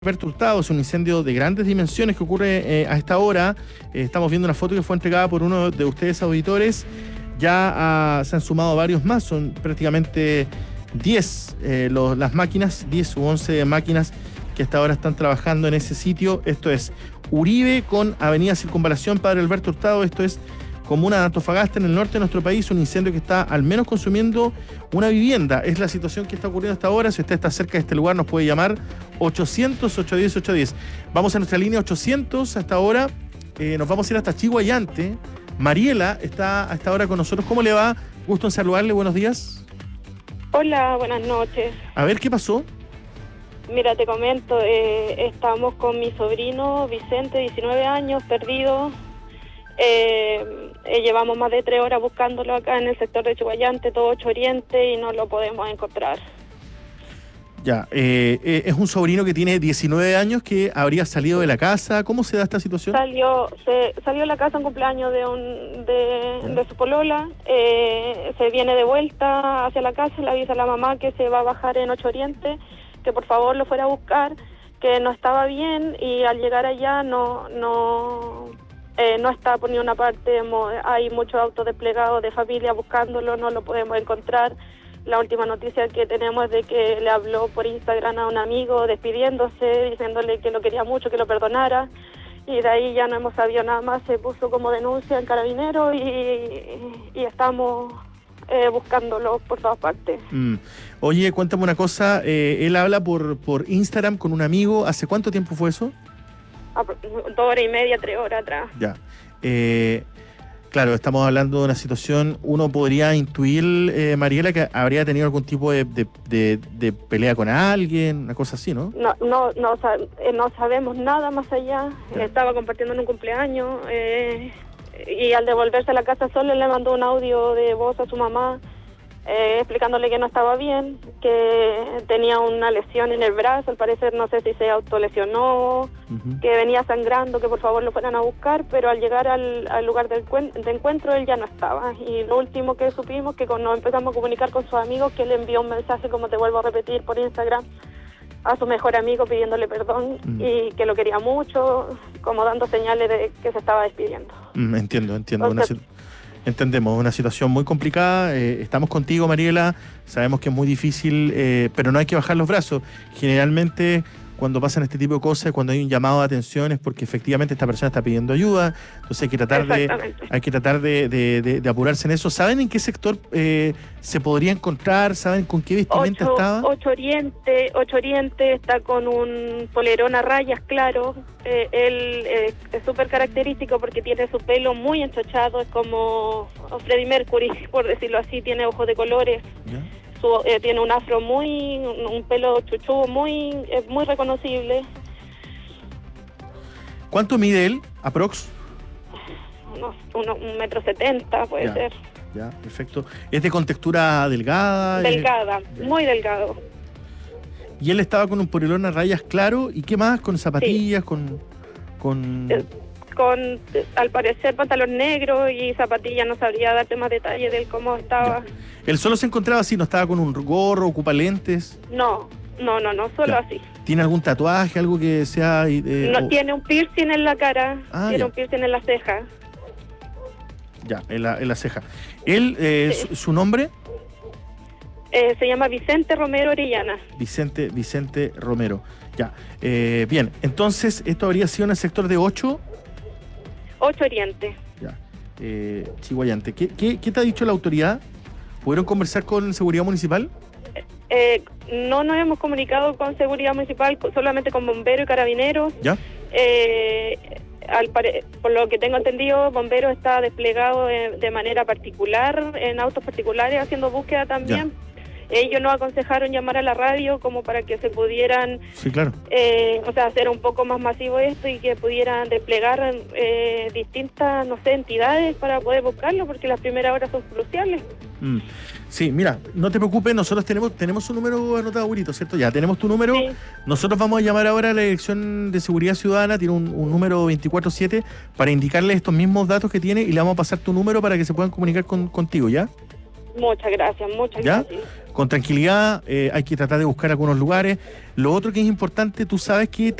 Alberto Hurtado, es un incendio de grandes dimensiones que ocurre a esta hora. Estamos viendo una foto que fue entregada por uno de ustedes auditores. Ya se han sumado varios más, son prácticamente 10 las máquinas, 10 u 11 máquinas que hasta ahora están trabajando en ese sitio. Esto es Uribe con Avenida Circunvalación, Padre Alberto Hurtado. Esto es comuna de Antofagasta, en el norte de nuestro país, un incendio que está al menos consumiendo una vivienda. Es la situación que está ocurriendo hasta ahora. Si usted está cerca de este lugar, nos puede llamar 800-810-810. Vamos a nuestra línea 800 hasta ahora. Nos vamos a ir hasta Chiguayante. Mariela está hasta ahora con nosotros. ¿Cómo le va? Gusto en saludarle. Buenos días. Hola, buenas noches. A ver, ¿qué pasó? Mira, te comento, estamos con mi sobrino Vicente, 19 años, perdido. Llevamos más de 3 horas buscándolo acá en el sector de Chiguayante, todo 8 Oriente, y no lo podemos encontrar. Ya, es un sobrino que tiene 19 años que habría salido de la casa. ¿Cómo se da esta situación? Salió de la casa en cumpleaños de su polola, se viene de vuelta hacia la casa, le avisa a la mamá que se va a bajar en 8 Oriente, que por favor lo fuera a buscar, que no estaba bien, y al llegar allá no está por ni una parte. Hay muchos autos desplegados de familia buscándolo, no lo podemos encontrar. La última noticia que tenemos es de que le habló por Instagram a un amigo despidiéndose, diciéndole que lo quería mucho, que lo perdonara, y de ahí ya no hemos sabido nada más. Se puso como denuncia en Carabineros y estamos buscándolo por todas partes. Oye, cuéntame una cosa, él habla por Instagram con un amigo. ¿Hace cuánto tiempo fue eso? 2 horas y media, 3 horas atrás. Ya. Claro, estamos hablando de una situación, uno podría intuir, Mariela, que habría tenido algún tipo de pelea con alguien, una cosa así, ¿no? No sabemos nada más allá. Ya. Estaba compartiendo en un cumpleaños y al devolverse a la casa solo le mandó un audio de voz a su mamá explicándole que no estaba bien, que tenía una lesión en el brazo, al parecer no sé si se autolesionó, que venía sangrando, que por favor lo fueran a buscar, pero al llegar al lugar de encuentro él ya no estaba. Y lo último que supimos, que nos empezamos a comunicar con sus amigos, que él envió un mensaje, como te vuelvo a repetir, por Instagram a su mejor amigo pidiéndole perdón y que lo quería mucho, como dando señales de que se estaba despidiendo. Entiendo. Entonces, Entendemos, una situación muy complicada. Estamos contigo, Mariela. Sabemos que es muy difícil, pero no hay que bajar los brazos. Generalmente, cuando pasan este tipo de cosas, cuando hay un llamado de atención, es porque efectivamente esta persona está pidiendo ayuda. Entonces hay que tratar de apurarse en eso. ¿Saben en qué sector se podría encontrar? ¿Saben con qué vestimenta estaba? 8 Oriente está con un polerón a rayas claro. Él es súper característico porque tiene su pelo muy enchochado, es como Freddie Mercury, por decirlo así. Tiene ojos de colores. ¿Ya? Tiene un afro un pelo chuchú muy reconocible. ¿Cuánto mide él, aprox? Unos 1,70 m puede ser. Ya, perfecto. ¿Es de contextura delgada? Delgada, muy delgado. Y él estaba con un polerón a rayas claro. ¿Y qué más? ¿Con zapatillas? Sí. Con Al parecer, pantalón negro y zapatillas. No sabría darte más detalles de cómo estaba. Ya. ¿Él solo se encontraba así? ¿No estaba con un gorro, ocupa lentes? No, solo Ya. así. ¿Tiene algún tatuaje, algo que sea...? Tiene un piercing en la cara, tiene un piercing en la ceja. Ya, en la ceja. ¿Él, Sí. su nombre? Se llama Vicente Romero Orellana. Vicente Romero. Ya. Bien, entonces, ¿esto habría sido en el sector de 8? 8 Oriente. Ya. Chiguayante. ¿Qué te ha dicho la autoridad? ¿Pudieron conversar con Seguridad Municipal? No nos hemos comunicado con Seguridad Municipal, solamente con bomberos y carabineros. ¿Ya? Por lo que tengo entendido, bomberos está desplegado de manera particular, en autos particulares, haciendo búsqueda también. Ya. Ellos nos aconsejaron llamar a la radio como para que se pudieran, Sí, claro. hacer un poco más masivo esto y que pudieran desplegar distintas, entidades para poder buscarlo, porque las primeras horas son cruciales. Sí, mira, no te preocupes, nosotros tenemos un número anotado, Burito, ¿cierto? Ya, tenemos tu número. Sí. Nosotros vamos a llamar ahora a la Dirección de Seguridad Ciudadana, tiene un número 24/7 para indicarle estos mismos datos que tiene y le vamos a pasar tu número para que se puedan comunicar contigo, ¿ya? Muchas gracias, muchas ¿Ya? gracias. Con tranquilidad, hay que tratar de buscar algunos lugares. Lo otro que es importante, tú sabes que